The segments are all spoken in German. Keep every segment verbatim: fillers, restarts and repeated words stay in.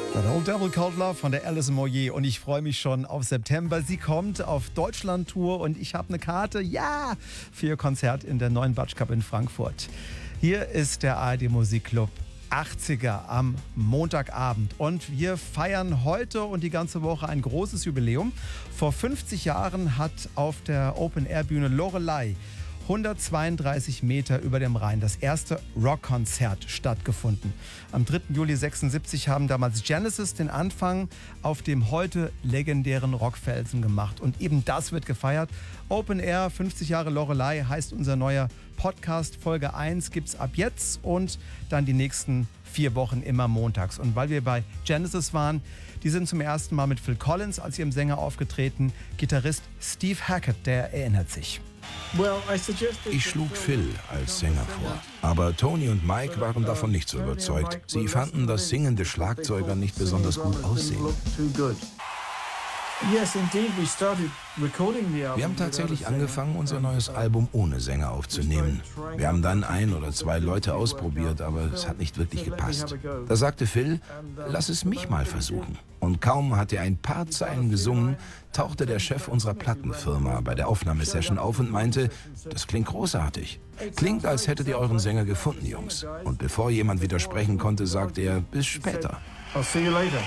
The Old Devil Called Love von der Alison Moyet und ich freue mich schon auf September. Sie kommt auf Deutschland-Tour und ich habe eine Karte, ja, für ihr Konzert in der neuen Batsch Cup in Frankfurt. Hier ist der A R D Musikclub achtziger am Montagabend und wir feiern heute und die ganze Woche ein großes Jubiläum. Vor fünfzig Jahren hat auf der Open-Air-Bühne Loreley hundertzweiunddreißig Meter über dem Rhein das erste Rockkonzert stattgefunden. Am dritten Juli sechsundsiebzig haben damals Genesis den Anfang auf dem heute legendären Rockfelsen gemacht. Und eben das wird gefeiert. Open Air, fünfzig Jahre Loreley heißt unser neuer Podcast. Folge eins gibt's ab jetzt und dann die nächsten vier Wochen immer montags. Und weil wir bei Genesis waren, die sind zum ersten Mal mit Phil Collins als ihrem Sänger aufgetreten. Gitarrist Steve Hackett, der erinnert sich. Ich schlug Phil als Sänger vor, aber Tony und Mike waren davon nicht so überzeugt. Sie fanden, dass singende Schlagzeuger nicht besonders gut aussehen. Wir haben tatsächlich angefangen, unser neues Album ohne Sänger aufzunehmen. Wir haben dann ein oder zwei Leute ausprobiert, aber es hat nicht wirklich gepasst. Da sagte Phil, lass es mich mal versuchen. Und kaum hatte er ein paar Zeilen gesungen, tauchte der Chef unserer Plattenfirma bei der Aufnahmesession auf und meinte, das klingt großartig. Klingt, als hättet ihr euren Sänger gefunden, Jungs. Und bevor jemand widersprechen konnte, sagte er, bis später. I'll see you later.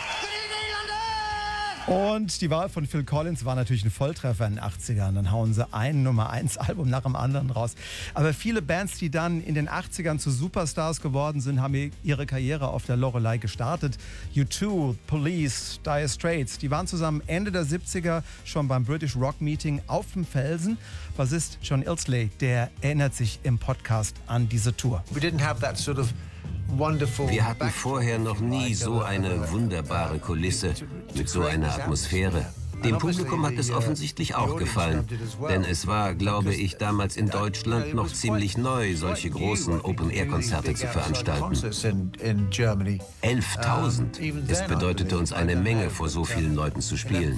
Und die Wahl von Phil Collins war natürlich ein Volltreffer in den achtzigern. Dann hauen sie ein Nummer eins Album nach dem anderen raus. Aber viele Bands, die dann in den achtzigern zu Superstars geworden sind, haben ihre Karriere auf der Loreley gestartet. U zwei, Police, Dire Straits, die waren zusammen Ende der siebziger schon beim British Rock Meeting auf dem Felsen. Bassist John Ilsley, der erinnert sich im Podcast an diese Tour. We didn't have that sort of Wir hatten vorher noch nie so eine wunderbare Kulisse mit so einer Atmosphäre. Dem Publikum hat es offensichtlich auch gefallen, denn es war, glaube ich, damals in Deutschland noch ziemlich neu, solche großen Open-Air-Konzerte zu veranstalten. elftausend. Es bedeutete uns eine Menge, vor so vielen Leuten zu spielen.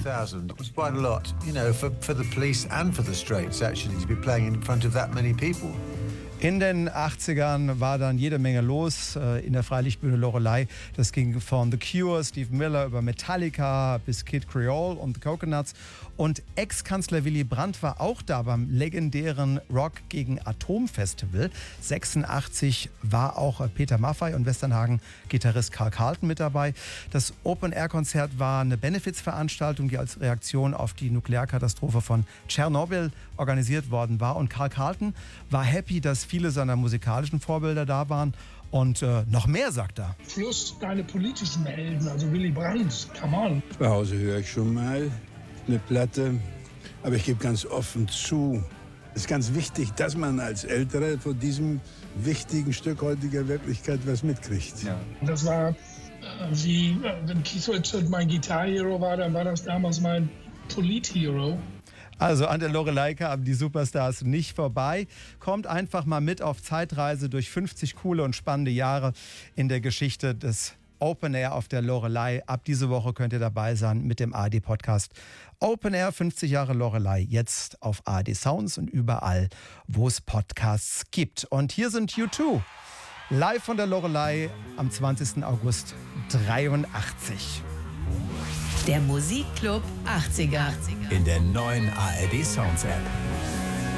In den achtzigern war dann jede Menge los äh, in der Freilichtbühne Loreley. Das ging von The Cure, Steve Miller über Metallica bis Kid Creole und The Coconuts. Und Ex-Kanzler Willy Brandt war auch da beim legendären Rock gegen Atom Festival. sechsundachtzig war auch äh, Peter Maffay und Westernhagen-Gitarrist Karl Carlton mit dabei. Das Open-Air-Konzert war eine Benefizveranstaltung, die als Reaktion auf die Nuklearkatastrophe von Tschernobyl organisiert worden war. Und Karl Carlton war happy, dass viele seiner musikalischen Vorbilder da waren. Und äh, noch mehr, sagt er. Plus deine politischen Helden, also Willy Brandt, come on. Zu Hause höre ich schon mal eine Platte, aber ich gebe ganz offen zu, es ist ganz wichtig, dass man als Älterer von diesem wichtigen Stück heutiger Wirklichkeit was mitkriegt. Ja. Das war, äh, wie, äh, wenn Keith Richards mein Guitar-Hero war, dann war das damals mein Polit-Hero. Also an der Loreley kamen die Superstars nicht vorbei. Kommt einfach mal mit auf Zeitreise durch fünfzig coole und spannende Jahre in der Geschichte des Open Air auf der Loreley. Ab diese Woche könnt ihr dabei sein mit dem A R D-Podcast Open Air fünfzig Jahre Loreley. Jetzt auf A R D Sounds und überall, wo es Podcasts gibt. Und hier sind U zwei. Live von der Loreley am zwanzigsten August dreiundachtzig. Der Musikclub achtziger. In der neuen A R D Sounds App.